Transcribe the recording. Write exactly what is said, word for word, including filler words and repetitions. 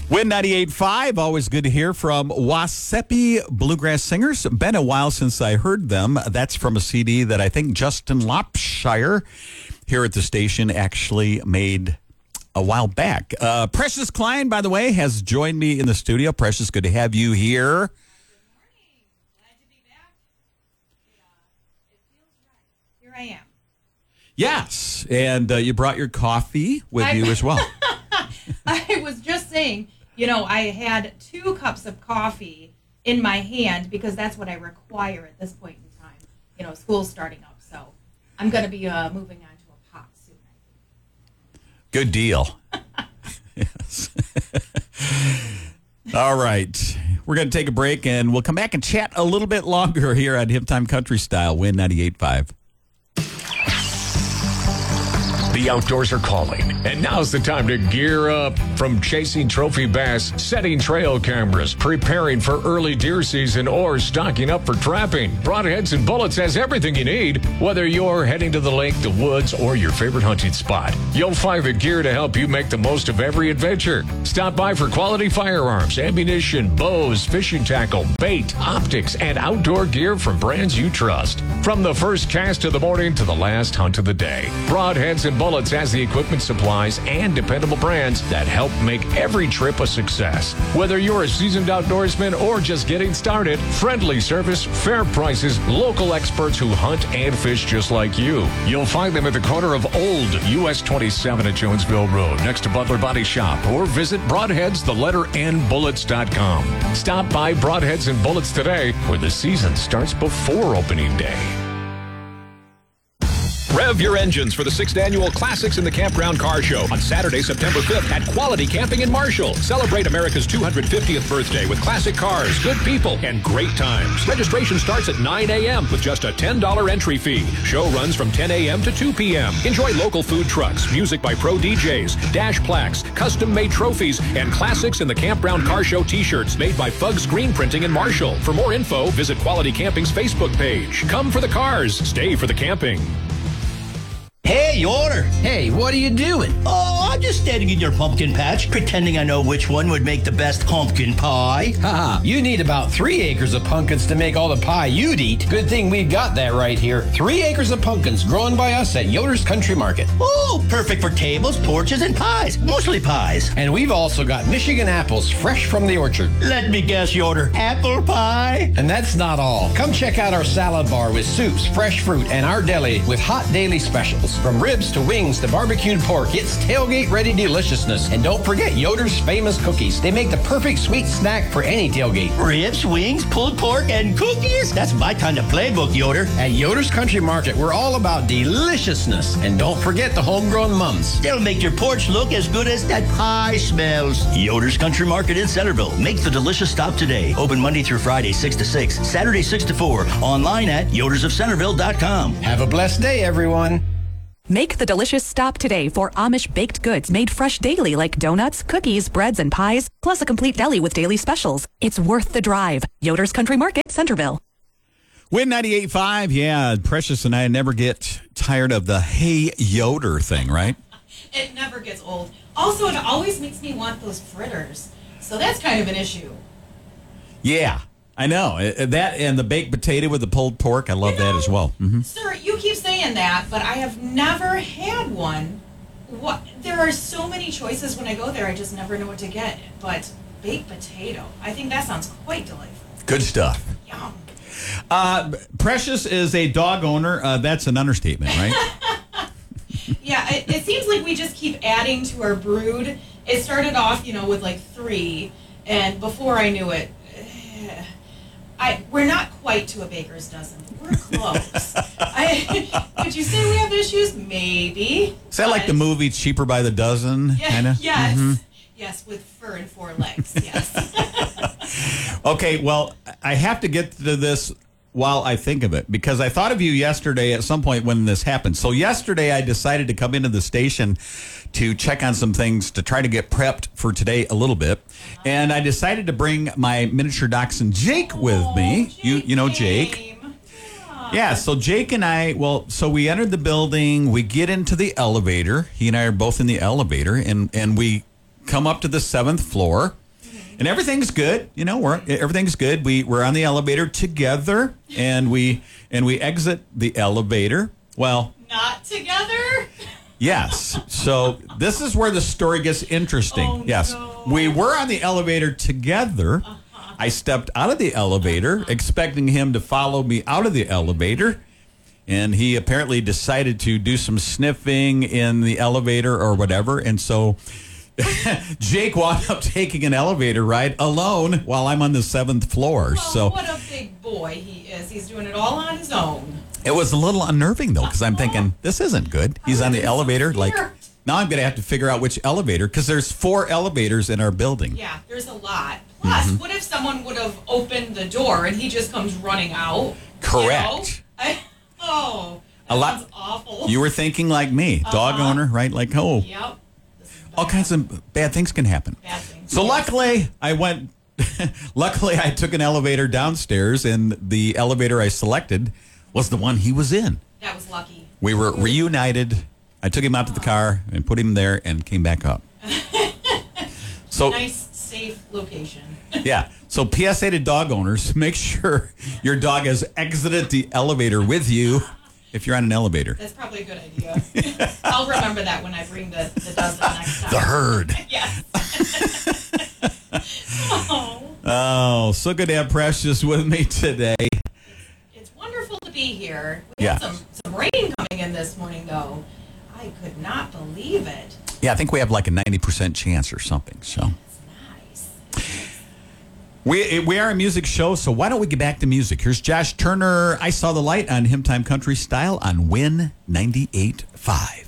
Win ninety-eight point five, always good to hear from Wasepi Bluegrass Singers. Been a while since I heard them. That's from a C D that I think Justin Lopshire here at the station actually made a while back. Uh, Precious Klein, by the way, has joined me in the studio. Precious, good to have you here. Good morning. Glad to be back. Yeah, it feels right. Here I am. Yes, and uh, you brought your coffee with I, you as well. I was just saying, you know, I had two cups of coffee in my hand because that's what I require at this point in time. You know, school's starting up, so I'm going to be uh, moving on to a pot soon, I think. Good deal. Yes. All right. We're going to take a break, and we'll come back and chat a little bit longer here on Hip Time Country Style, Win ninety-eight point five. The outdoors are calling, and now's the time to gear up. From chasing trophy bass, setting trail cameras, preparing for early deer season, or stocking up for trapping, Broadheads and Bullets has everything you need. Whether you're heading to the lake, the woods, or your favorite hunting spot, you'll find the gear to help you make the most of every adventure. Stop by for quality firearms, ammunition, bows, fishing tackle, bait, optics, and outdoor gear from brands you trust. From the first cast of the morning to the last hunt of the day, Broadheads and Bullets Bullets has the equipment, supplies, and dependable brands that help make every trip a success. Whether you're a seasoned outdoorsman or just getting started, friendly service, fair prices, local experts who hunt and fish just like you. You'll find them at the corner of Old U S twenty-seven at Jonesville Road, next to Butler Body Shop, or visit Broadheads, the letter N, bullets dot com. Stop by Broadheads and Bullets today, where the season starts before opening day. Rev your engines for the sixth Annual Classics in the Campground Car Show on Saturday, September fifth at Quality Camping in Marshall. Celebrate America's two hundred fiftieth birthday with classic cars, good people, and great times. Registration starts at nine a.m. with just a ten dollars entry fee. Show runs from ten a.m. to two p.m. Enjoy local food trucks, music by pro D Js, dash plaques, custom-made trophies, and Classics in the Campground Car Show t-shirts made by Fug Screen Printing in Marshall. For more info, visit Quality Camping's Facebook page. Come for the cars, stay for the camping. Hey, Yoder. Hey, what are you doing? Oh, I'm just standing in your pumpkin patch, pretending I know which one would make the best pumpkin pie. Haha, you need about three acres of pumpkins to make all the pie you'd eat. Good thing we've got that right here. Three acres of pumpkins grown by us at Yoder's Country Market. Oh, perfect for tables, porches, and pies. Mostly pies. And we've also got Michigan apples fresh from the orchard. Let me guess, Yoder. Apple pie? And that's not all. Come check out our salad bar with soups, fresh fruit, and our deli with hot daily specials. From ribs to wings to barbecued pork, it's tailgate-ready deliciousness. And don't forget Yoder's famous cookies. They make the perfect sweet snack for any tailgate. Ribs, wings, pulled pork, and cookies? That's my kind of playbook, Yoder. At Yoder's Country Market, we're all about deliciousness. And don't forget the homegrown mums. They'll make your porch look as good as that pie smells. Yoder's Country Market in Centerville. Make the delicious stop today. Open Monday through Friday, six to six, Saturday, six to four. Online at yoders of centerville dot com. Have a blessed day, everyone. Make the delicious stop today for Amish baked goods made fresh daily like donuts, cookies, breads, and pies, plus a complete deli with daily specials. It's worth the drive. Yoder's Country Market, Centerville. Win ninety-eight point five, yeah, Precious and I never get tired of the hey Yoder thing, right? It never gets old. Also, it always makes me want those fritters. So that's kind of an issue. Yeah, I know. Uh, That and the baked potato with the pulled pork, I love You know, that as well. Mm-hmm. Sir, you keep saying that, but I have never had one. What? There are so many choices when I go there, I just never know what to get. But baked potato, I think that sounds quite delightful. Good stuff. Yum. Uh, Precious is a dog owner. Uh, that's an understatement, right? Yeah, it, it seems like we just keep adding to our brood. It started off, you know, with like three, and before I knew it, I we're not quite to a baker's dozen. We're close. I, would you say we have issues? Maybe. Is that like the movie Cheaper by the Dozen? Yeah, Kinda? yes. Mm-hmm. Yes, with fur and four legs, yes. Okay, well, I have to get to this while I think of it, because I thought of you yesterday at some point when this happened. So yesterday I decided to come into the station to check on some things to try to get prepped for today a little bit. And I decided to bring my miniature dachshund Jake with me. Jake You you know Jake. came. Yeah. Yeah, so Jake and I, well, so we entered the building, we get into the elevator. He and I are both in the elevator, and, and we come up to the seventh floor, and everything's good. You know, we're everything's good. We we're on the elevator together, and we and we exit the elevator. Well, not together. yes. So this is where the story gets interesting. Oh, yes, no. we were on the elevator together. Uh-huh. I stepped out of the elevator, uh-huh. expecting him to follow me out of the elevator. And he apparently decided to do some sniffing in the elevator or whatever. And so Jake wound up taking an elevator ride alone while I'm on the seventh floor. Well, so what a big boy he is. He's doing it all on his own. It was a little unnerving, though, because I'm thinking, this isn't good. He's on the elevator. Like, now I'm going to have to figure out which elevator, because there's four elevators in our building. Yeah, there's a lot. Plus, mm-hmm. what if someone would have opened the door and he just comes running out? Correct. You know? I, oh, that a lot, sounds awful. You were thinking like me, dog uh-huh. owner, right? Like, oh, yep. all kinds of bad things can happen. Bad things. So luckily, I went, luckily I took an elevator downstairs, and the elevator I selected was the one he was in. That was lucky. We were reunited. I took him out to the car and put him there and came back up. So nice, safe location. Yeah. So P S A to dog owners, make sure your dog has exited the elevator with you if you're on an elevator. That's probably a good idea. I'll remember that when I bring the, the dozen next time. The herd. Yes. oh. oh, so good to have Precious with me today. It's wonderful to be here. We yeah. had some, some rain coming in this morning, though. I could not believe it. Yeah, I think we have like a ninety percent chance or something. So. That's nice. We we are a music show, so why don't we get back to music? Here's Josh Turner, I Saw the Light on Hymn Time Country Style on Win ninety-eight point five.